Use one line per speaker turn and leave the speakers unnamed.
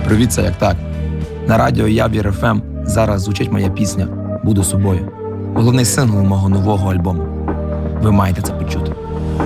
Привіт, це як так. На радіо Явір ФМ зараз звучить моя пісня «Буду собою». Головний сингл мого нового альбому. Ви маєте це почути.